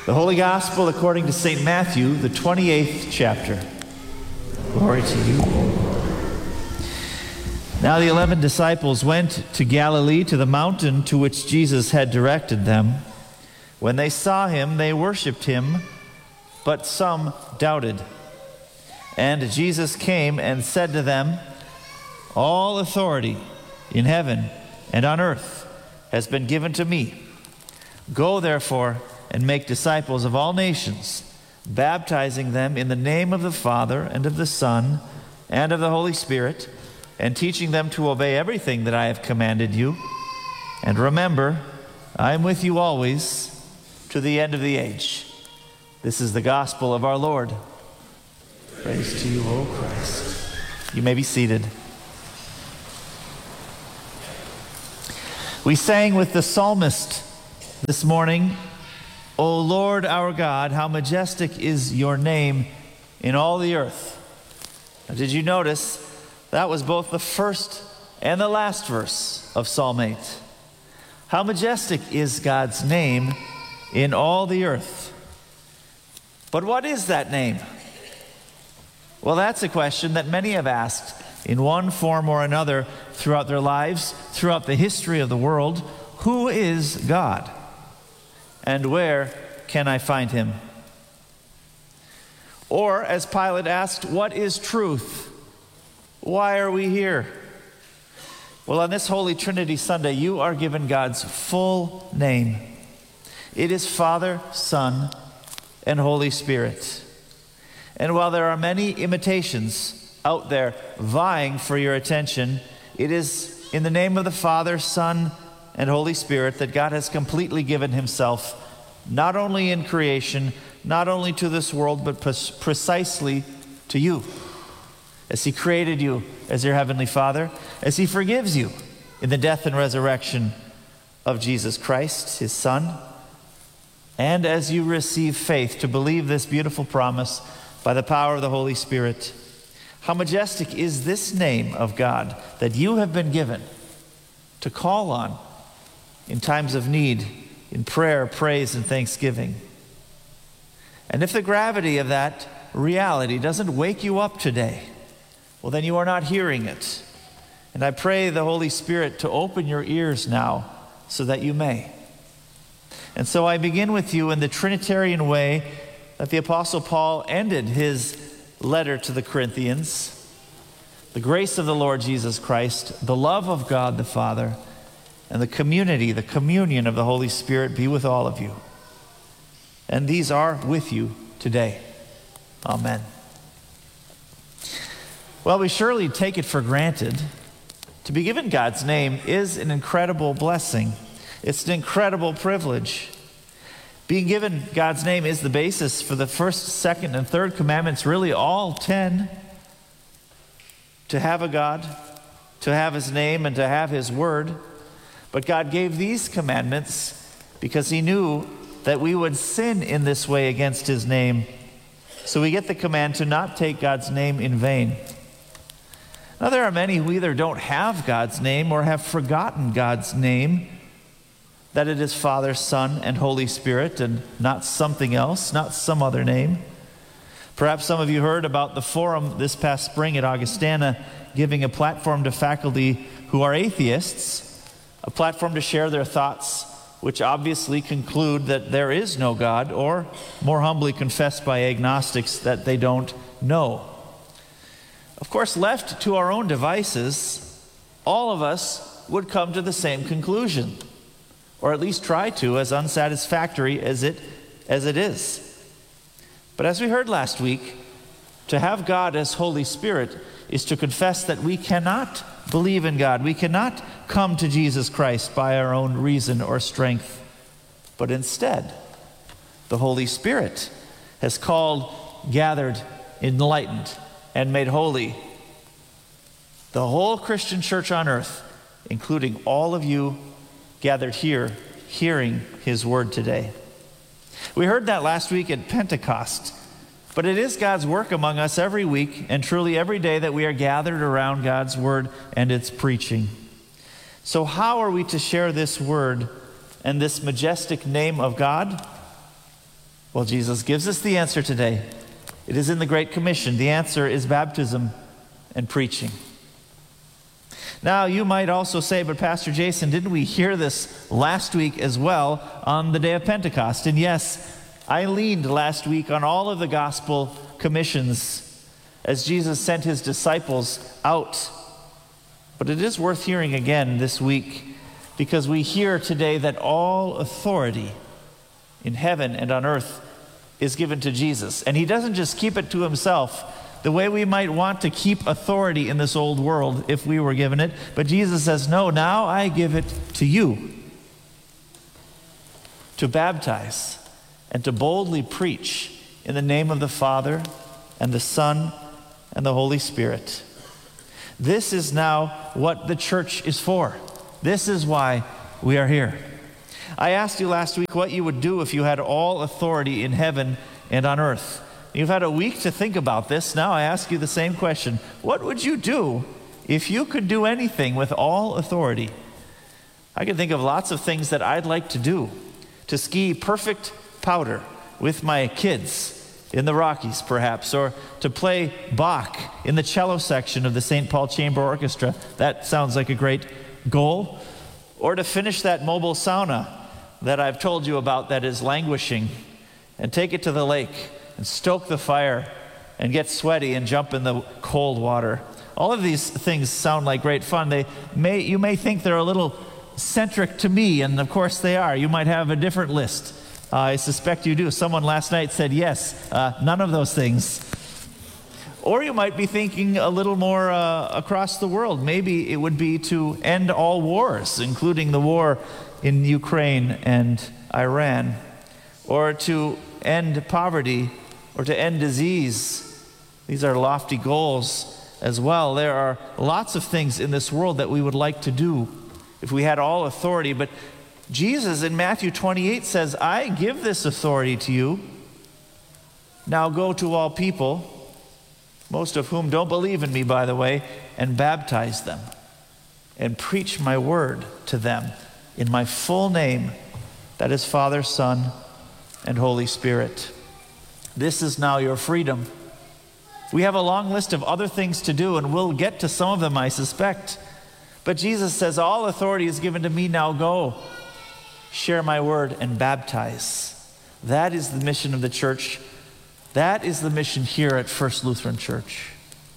The Holy Gospel according to St. Matthew, the 28th chapter. Glory to you, O Lord. Now the 11 disciples went to Galilee, to the mountain to which Jesus had directed them. When they saw him, they worshipped him, but some doubted. And Jesus came and said to them, "All authority in heaven and on earth has been given to me. Go therefore and make disciples of all nations, baptizing them in the name of the Father and of the Son and of the Holy Spirit, and teaching them to obey everything that I have commanded you. And remember, I am with you always to the end of the age." This is the gospel of our Lord. Praise to you, O Christ. You may be seated. We sang with the psalmist this morning, "O Lord our God, how majestic is your name in all the earth." Now, did you notice that was both the first and the last verse of Psalm 8? How majestic is God's name in all the earth. But what is that name? Well, that's a question that many have asked in one form or another throughout their lives, throughout the history of the world. Who is God? And where can I find him? Or, as Pilate asked, what is truth? Why are we here? Well, on this Holy Trinity Sunday, you are given God's full name. It is Father, Son, and Holy Spirit. And while there are many imitations out there vying for your attention, it is in the name of the Father, Son, and Holy Spirit that God has completely given himself, not only in creation, not only to this world, but precisely to you. As he created you as your heavenly Father, as he forgives you in the death and resurrection of Jesus Christ, his Son, and as you receive faith to believe this beautiful promise by the power of the Holy Spirit. How majestic is this name of God that you have been given to call on in times of need, in prayer, praise, and thanksgiving. And if the gravity of that reality doesn't wake you up today, well, then you are not hearing it. And I pray the Holy Spirit to open your ears now so that you may. And so I begin with you in the Trinitarian way that the Apostle Paul ended his letter to the Corinthians. The grace of the Lord Jesus Christ, the love of God the Father, and the community, the communion of the Holy Spirit be with all of you. And these are with you today. Amen. Well, we surely take it for granted. To be given God's name is an incredible blessing. It's an incredible privilege. Being given God's name is the basis for the first, second, and third commandments, really all 10. To have a God, to have his name, and to have his word. But God gave these commandments because he knew that we would sin in this way against his name. So we get the command to not take God's name in vain. Now, there are many who either don't have God's name or have forgotten God's name, that it is Father, Son, and Holy Spirit, and not something else, not some other name. Perhaps some of you heard about the forum this past spring at Augustana giving a platform to faculty who are atheists, a platform to share their thoughts, which obviously conclude that there is no God, or more humbly confess by agnostics that they don't know. Of course, left to our own devices, all of us would come to the same conclusion, or at least try to, as unsatisfactory as it is. But as we heard last week, to have God as Holy Spirit is to confess that we cannot believe in God. We cannot come to Jesus Christ by our own reason or strength. But instead, the Holy Spirit has called, gathered, enlightened, and made holy the whole Christian church on earth, including all of you gathered here, hearing his word today. We heard that last week at Pentecost, but it is God's work among us every week and truly every day that we are gathered around God's word and its preaching. So how are we to share this word and this majestic name of God? Well, Jesus gives us the answer today. It is in the Great Commission. The answer is baptism and preaching. Now, you might also say, but Pastor Jason, didn't we hear this last week as well on the day of Pentecost? And yes, I leaned last week on all of the gospel commissions as Jesus sent his disciples out. But it is worth hearing again this week, because we hear today that all authority in heaven and on earth is given to Jesus. And he doesn't just keep it to himself the way we might want to keep authority in this old world if we were given it. But Jesus says, no, now I give it to you to baptize and to boldly preach in the name of the Father and the Son and the Holy Spirit. This is now what the church is for. This is why we are here. I asked you last week what you would do if you had all authority in heaven and on earth. You've had a week to think about this. Now I ask you the same question. What would you do if you could do anything with all authority? I can think of lots of things that I'd like to do. To ski perfect powder with my kids in the Rockies, perhaps, or to play Bach in the cello section of the St. Paul Chamber Orchestra. That sounds like a great goal. Or to finish that mobile sauna that I've told you about that is languishing, and take it to the lake and stoke the fire and get sweaty and jump in the cold water. All of these things sound like great fun. You may think they're a little centric to me, and of course they are. You might have a different list. I suspect you do. Someone last night said yes, none of those things. Or you might be thinking a little more across the world. Maybe it would be to end all wars, including the war in Ukraine and Iran, or to end poverty, or to end disease. These are lofty goals as well. There are lots of things in this world that we would like to do if we had all authority, but Jesus in Matthew 28 says, I give this authority to you. Now go to all people, most of whom don't believe in me, by the way, and baptize them and preach my word to them in my full name, that is Father, Son, and Holy Spirit. This is now your freedom. We have a long list of other things to do, and we'll get to some of them, I suspect. But Jesus says, all authority is given to me, now go. Share my word and baptize. That is the mission of the church. That is the mission here at First Lutheran Church.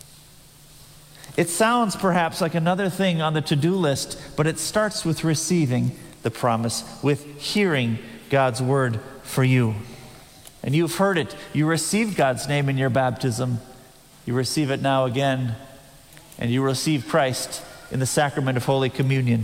It sounds perhaps like another thing on the to-do list, but it starts with receiving the promise, with hearing God's word for you. And you've heard it. You received God's name in your baptism. You receive it now again, and you receive Christ in the sacrament of Holy Communion.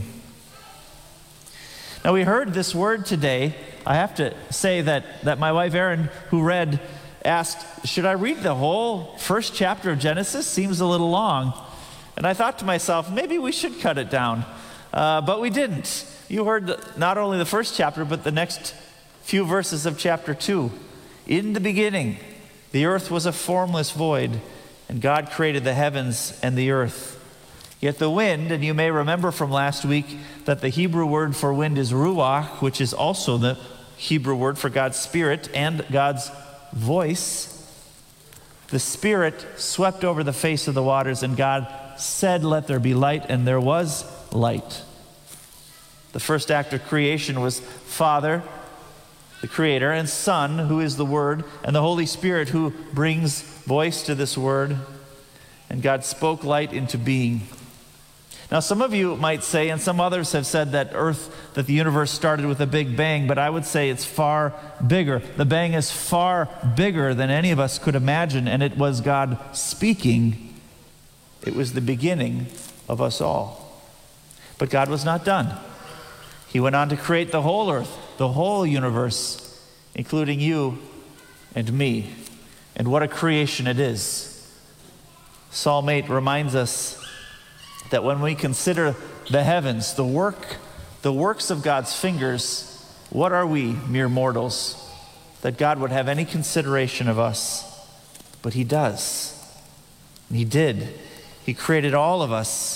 Now, we heard this word today. I have to say that my wife Erin, who read, asked, should I read the whole first chapter of Genesis? Seems a little long. And I thought to myself, maybe we should cut it down. But we didn't. You heard not only the first chapter, but the next few verses of chapter 2. In the beginning, the earth was a formless void, and God created the heavens and the earth. Yet the wind, and you may remember from last week that the Hebrew word for wind is ruach, which is also the Hebrew word for God's Spirit and God's voice. The Spirit swept over the face of the waters, and God said, let there be light, and there was light. The first act of creation was Father, the Creator, and Son, who is the Word, and the Holy Spirit, who brings voice to this Word. And God spoke light into being. Now, some of you might say, and some others have said that the universe started with a big bang, but I would say it's far bigger. The bang is far bigger than any of us could imagine, and it was God speaking. It was the beginning of us all. But God was not done. He went on to create the whole earth, the whole universe, including you and me. And what a creation it is. Psalm 8 reminds us that when we consider the heavens, the works of God's fingers, what are we, mere mortals, that God would have any consideration of us? But he does. He did. He created all of us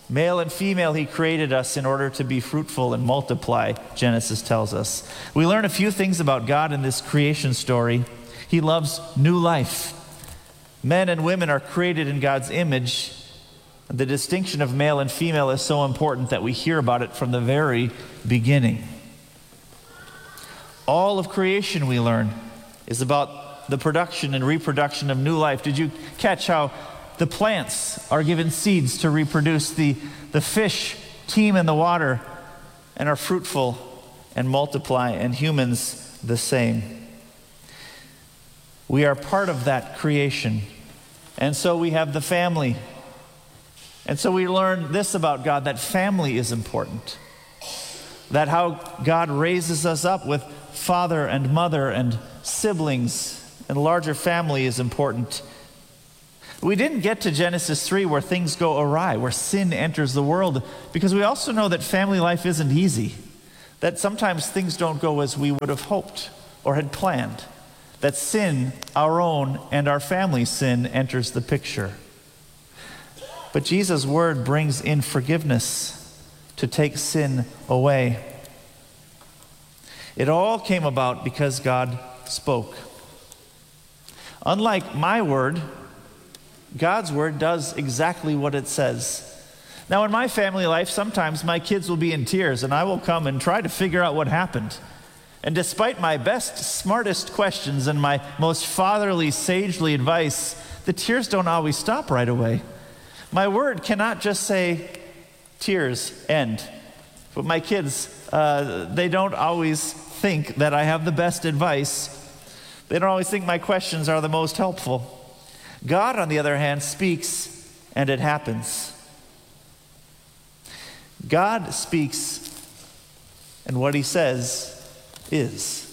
Male and female, he created us in order to be fruitful and multiply, Genesis tells us. We learn a few things about God in this creation story. He loves new life. Men and women are created in God's image. The distinction of male and female is so important that we hear about it from the very beginning. All of creation, we learn, is about the production and reproduction of new life. Did you catch how the plants are given seeds to reproduce? The fish teem in the water and are fruitful and multiply, and humans the same. We are part of that creation. And so we have the family. And so we learn this about God, that family is important. That how God raises us up with father and mother and siblings and larger family is important. We didn't get to Genesis 3 where things go awry, where sin enters the world, because we also know that family life isn't easy. That sometimes things don't go as we would have hoped or had planned. That sin, our own and our family's sin, enters the picture. But Jesus' word brings in forgiveness to take sin away. It all came about because God spoke. Unlike my word, God's word does exactly what it says. Now, in my family life, sometimes my kids will be in tears, and I will come and try to figure out what happened. And despite my best, smartest questions and my most fatherly, sagely advice, the tears don't always stop right away. My word cannot just say, tears, end. But my kids, they don't always think that I have the best advice. They don't always think my questions are the most helpful. God, on the other hand, speaks, and it happens. God speaks, and what he says is.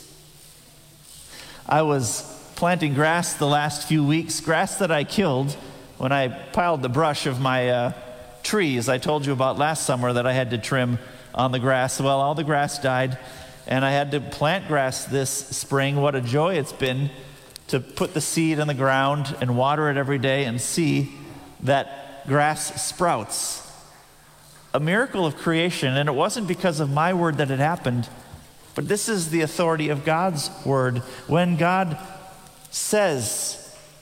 I was planting grass the last few weeks, grass that I killed when I piled the brush of my trees I told you about last summer that I had to trim on the grass. Well, all the grass died, and I had to plant grass this spring. What a joy it's been to put the seed in the ground and water it every day and see that grass sprouts. A miracle of creation, and it wasn't because of my word that it happened, but this is the authority of God's word. When God says,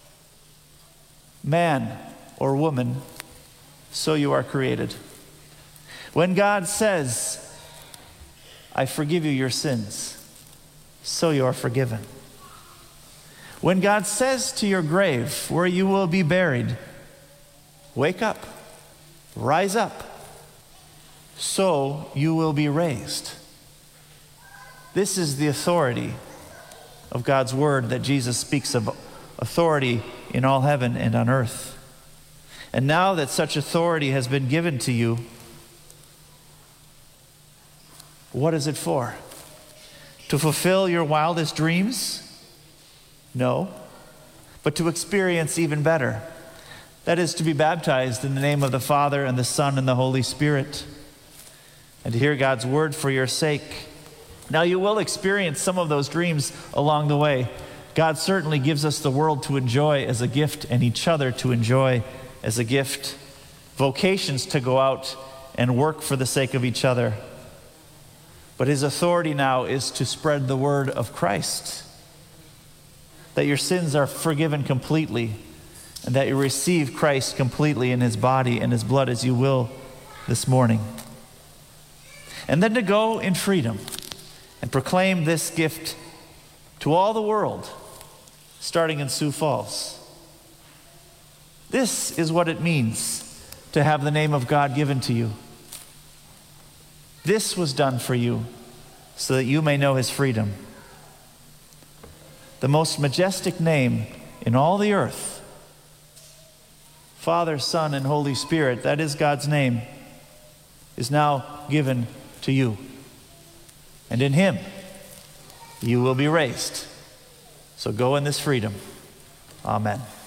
man or woman, so you are created. When God says, I forgive you your sins, so you are forgiven. When God says to your grave, where you will be buried, wake up, rise up, so you will be raised. This is the authority of God's word that Jesus speaks of, authority in all heaven and on earth. And now that such authority has been given to you, what is it for? To fulfill your wildest dreams? No, but to experience even better. That is to be baptized in the name of the Father and the Son and the Holy Spirit, and to hear God's word for your sake. Now, you will experience some of those dreams along the way. God certainly gives us the world to enjoy as a gift and each other to enjoy as a gift. Vocations to go out and work for the sake of each other. But his authority now is to spread the word of Christ. That your sins are forgiven completely, and that you receive Christ completely in his body and his blood as you will this morning. And then to go in freedom and proclaim this gift to all the world, starting in Sioux Falls. This is what it means to have the name of God given to you. This was done for you so that you may know his freedom. The most majestic name in all the earth, Father, Son, and Holy Spirit, that is God's name, is now given to you. And in him, you will be raised. So go in this freedom. Amen.